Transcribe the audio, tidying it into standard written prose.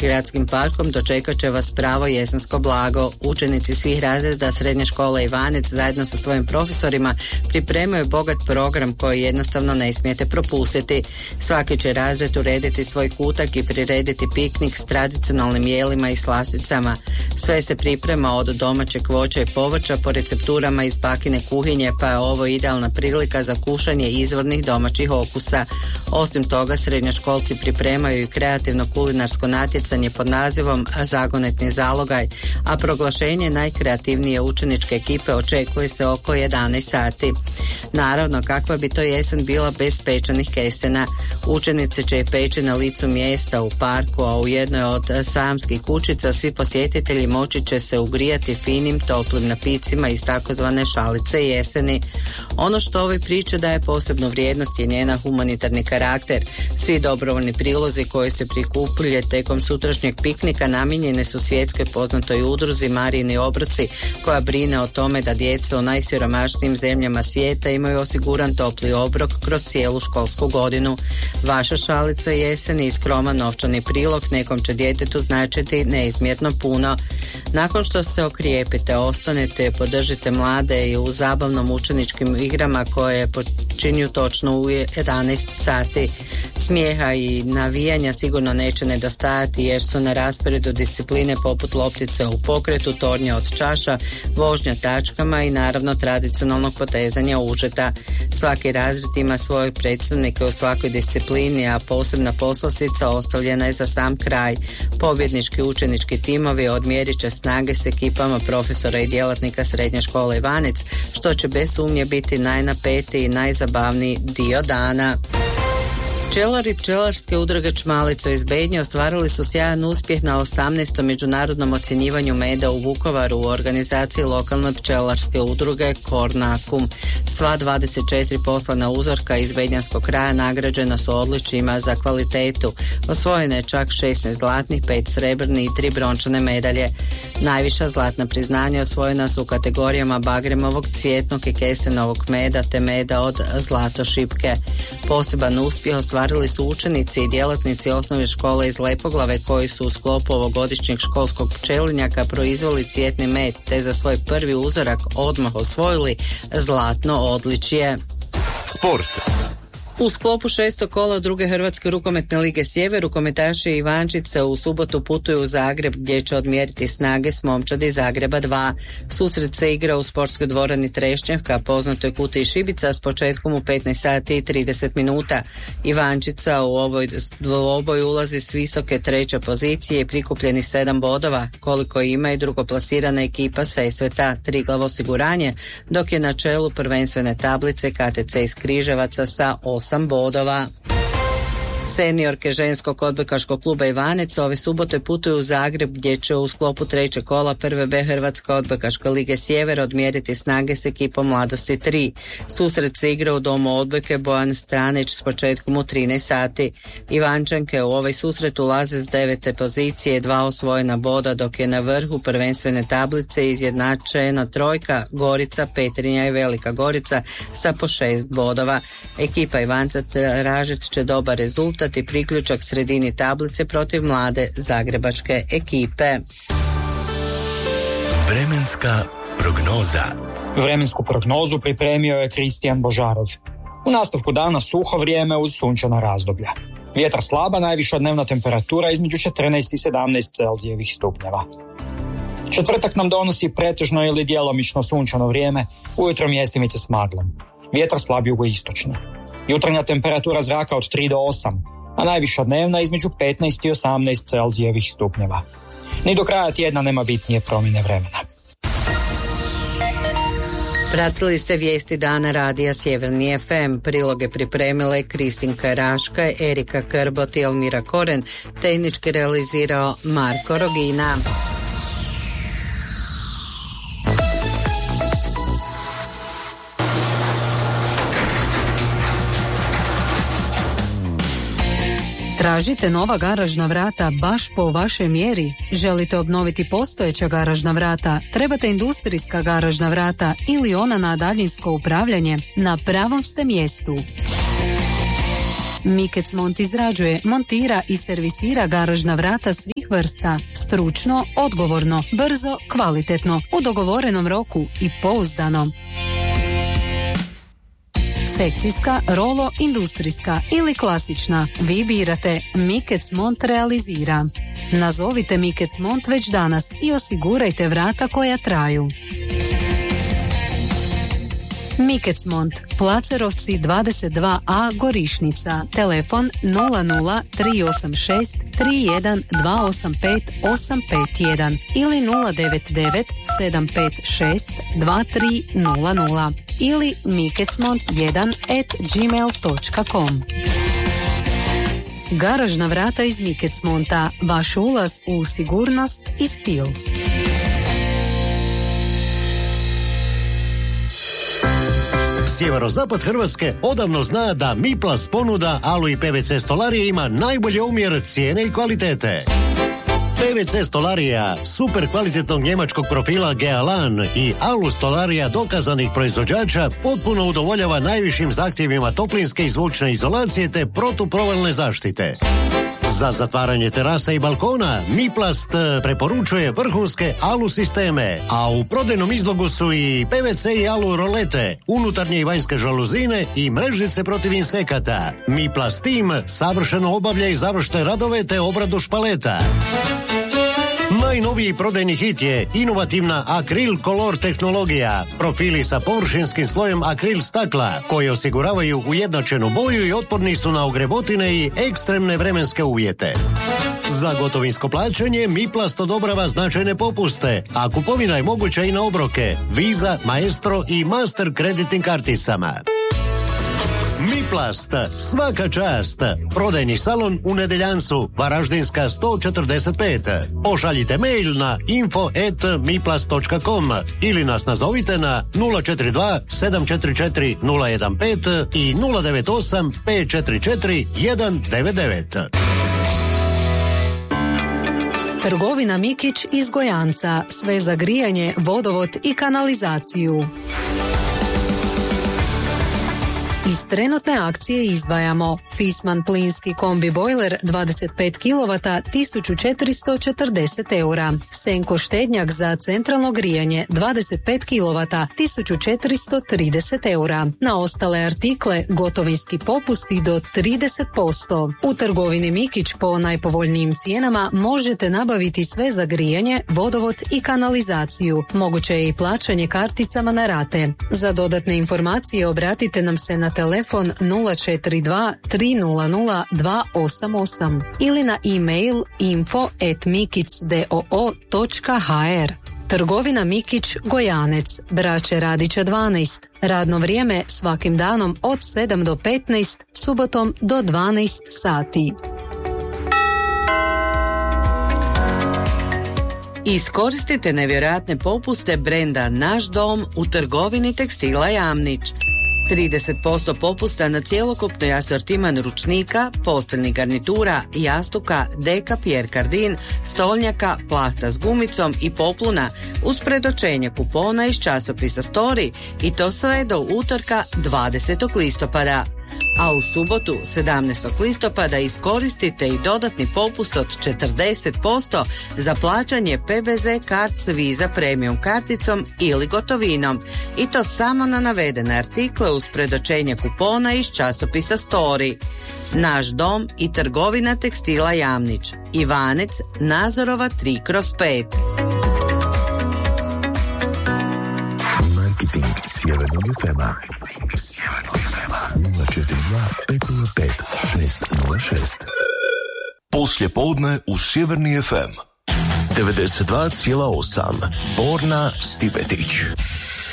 gradskim parkom dočekat će vas pravo jesensko blago. Učenici svih razreda Srednje škole Ivanec zajedno sa svojim profesorima pripremaju bogat program koji jednostavno ne smijete propustiti. Svaki će razred urediti svoj kutak i prirediti piknik s tradicionalnim jelima i slasticama. Sve se priprema od domaćeg voća i povrća po recepturama iz bakine kuhinje, pa je ovo idealna prilika za kušanje izvornih domaćih okusa. Osim toga, srednjoškolci pripremaju i kreativno kulinarsko natjecanje pod nazivom Zagonetni zalogaj, a proglašenje najkreativnije učeničke ekipe očekuje se oko 11 sati. Naravno, kakva bi to jesen bila bez pečenih kesena? Učenice će i peći na licu mjesta u parku, a u jednoj od sajamskih kućica svi posjetitelji moći će se ugrijati finim toplim napicima iz takozvane šalice jeseni. Ono što ovoj priči daje posebnu vrijednost je njena humanitarni karakter. Svi dobrovoljni prilozi koji se prikupljaju tijekom sutrašnjeg piknika namijenjene su svjetskoj poznatoj udruzi Marijini obroci, koja brine o tome da djeca u najsiromašnijim zemljama svijeta imaju osiguran topli obrok kroz cijelu školsku godinu. Vaša šalica jeseni i skroman novčani prilog nekom će djetetu značiti neizmjerno puno. Nakon što se okrijepite, ostanete, podržite mlade i u zabavnom učeničkim igrama koje počinju točno u 11 sati. Smijeha i navijanja sigurno neće nedostajati jer su na rasporedu discipline poput loptice u pokretu, tornja od čaša, vožnja tačkama i naravno tradicionalnog potezanja užeta. Svaki razred ima svoje predstavnike u svakoj disciplini, a posebna poslastica ostavljena je za sam kraj. Pobjednički učenički timovi odmjerit će snage s ekipama profesora i djelatnika Srednje škole Ivanec, što će bez sumnje biti najnapetiji i najzabavniji dio dana. Pčelari pčelarske udruge Čmalico iz Bednje ostvarili su sjajan uspjeh na 18. međunarodnom ocjenjivanju meda u Vukovaru u organizaciji lokalne pčelarske udruge Kornakum. Sva 24 poslana uzorka iz bednjanskog kraja nagrađena su odličjima za kvalitetu. Osvojene je čak 16 zlatnih, 5 srebrnih i 3 brončane medalje. Najviša zlatna priznanja osvojena su u kategorijama bagremovog, cvjetnog i kesenovog meda te meda od zlatošipke. Poseban uspjeh ostvarili su učenici i djelatnici osnovne škole iz Lepoglave koji su u sklopu ovogodišnjeg školskog pčelinjaka proizveli cvjetni med te za svoj prvi uzorak odmah osvojili zlatno odličje. Sport. U sklopu 6. kola druge Hrvatske rukometne lige Sjever rukometaši Ivančice u subotu putuju u Zagreb gdje će odmjeriti snage s momčadi Zagreba 2. Susret se igra u sportskoj dvorani Trešnjevka, poznatoj kutiji Šibica, s početkom u 15 sati i 30 minuta. Ivančica u oboj ulazi s visoke 3. pozicije i prikupljeni 7 bodova, koliko ima i drugoplasirana ekipa Sesveta Triglav osiguranje, dok je na čelu prvenstvene tablice KTC iz Križevaca sa 8 bodova. Seniorke ženskog odbojkaškog kluba Ivanec ove subote putuju u Zagreb gdje će u sklopu 3. kola prve B Hrvatske odbojkaške lige Sjever odmjeriti snage s ekipom Mladosti 3. Susret se igra u domu odbojke Bojan Stranić s početkom u 13 sati. Ivančanke u ovaj susret ulaze s 9. pozicije, 2 osvojena boda, dok je na vrhu prvenstvene tablice izjednačena trojka Gorica, Petrinja i Velika Gorica sa po 6 bodova. Ekipa Ivanca tražit će dobar rezultat i priključak sredini tablice protiv mlade zagrebačke ekipe. Vremenska prognoza. Vremensku prognozu pripremio je Kristijan Božarov. U nastavku dana suho vrijeme uz sunčana razdoblja. Vjetar slaba, najviša dnevna temperatura između 14 i 17 Celzijevih stupnjeva. Četvrtak nam donosi pretežno ili djelomično sunčano vrijeme, ujutro mjestimice s maglom. Vjetar slab jugoistočni. Jutarnja temperatura zraka od 3 do 8, a najviša dnevna između 15 i 18 Celzijevih stupnjeva. Ni do kraja tjedna nema bitnije promjene vremena. Pratili ste vijesti dana radija Sjeverni FM. Priloge pripremile Kristinka Raška, Erika Krbot i Elmira Koren. Tehnički realizirao Marko Rogina. Tražite nova garažna vrata baš po vašoj mjeri? Želite obnoviti postojeća garažna vrata? Trebate industrijska garažna vrata ili ona na daljinsko upravljanje? Na pravom ste mjestu. Mikecmont izrađuje, montira i servisira garažna vrata svih vrsta, stručno, odgovorno, brzo, kvalitetno, u dogovorenom roku i pouzdano. Sekcijska, rolo, industrijska ili klasična. Vi birate. Mikecmont realizira. Nazovite Mikecmont već danas i osigurajte vrata koja traju. Mikecmont, Placerovci 22a Gorišnica, telefon 00 386 31 285 851 ili 099 756 2300 ili mikecmont1@gmail.com. Garažna vrata iz Mikecmonta, vaš ulaz u sigurnost i stil. Sjeverozapad Hrvatske odavno zna da Miplast ponuda alu i PVC stolarije ima najbolji omjer cijene i kvalitete. PVC stolarija super kvalitetnog njemačkog profila Gealan i alu stolarija dokazanih proizvođača potpuno udovoljava najvišim zahtjevima toplinske i zvučne izolacije te protuprovalne zaštite. Za zatvaranje terasa i balkona Miplast preporučuje vrhunske alu sisteme, a u prodajnom izlogu su i PVC i alu rolete, unutarnje i vanjske žaluzine i mrežnice protiv insekata. Miplast tim savršeno obavlja i završne radove te obradu špaleta. Najnoviji prodajni hit je inovativna Akril Color tehnologija, profili sa površinskim slojem akril stakla, koji osiguravaju ujednačenu boju i otporni su na ogrebotine i ekstremne vremenske uvjete. Za gotovinsko plaćanje Miplast odobrava značajne popuste, a kupovina je moguća i na obroke, Visa, Maestro i Master kreditnim karticama. Miplast, svaka čast. Prodajni salon u Nedeljancu, Varaždinska 145. Pošaljite mail na info@miplast.com ili nas nazovite na 042 744 015 i 098 544 199. Trgovina Mikić iz Gojanca, sve za grijanje, vodovod i kanalizaciju. Iz trenutne akcije izdvajamo Fisman plinski kombi bojler 25 kW 1440 eura, Senko štednjak za centralno grijanje 25 kW 1430 eura. Na ostale artikle gotovinski popusti do 30%. U trgovini Mikić po najpovoljnijim cijenama možete nabaviti sve za grijanje, vodovod i kanalizaciju. Moguće je i plaćanje karticama na rate. Za dodatne informacije obratite nam se na telefon 042 300 288 ili na e-mail info@mikicdoo.hr. Trgovina Mikić Gojanec, Braće Radića 12. Radno vrijeme svakim danom od 7 do 15, subotom do 12 sati. Iskoristite nevjerojatne popuste brenda Naš dom u trgovini tekstila Jamnić. 30% popusta na cjelokupni asortiman ručnika, posteljnih garnitura, jastuka, deka, Pierre Cardin, stolnjaka, plahta s gumicom i popluna uz predočenje kupona iz časopisa Story i to sve do utorka 20. listopada. A u subotu 17. listopada iskoristite i dodatni popust od 40% za plaćanje PBZ Cards Visa Premium karticom ili gotovinom i to samo na navedene artikle uz predočenje kupona iz časopisa Story. Naš dom i trgovina tekstila Jamnić, Ivanec, Nazorova 3/5. Marketing Sjevernog FM-a 042 505 606. Poslje podne u Sjeverni FM 92,8. Borna Stipetić.